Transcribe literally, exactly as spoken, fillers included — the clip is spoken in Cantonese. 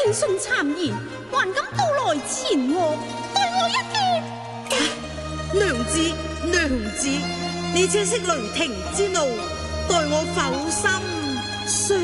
亂信讒言，還敢到來纏我，對我一劍。 娘子，娘子，你且息雷霆之怒，待我剖心。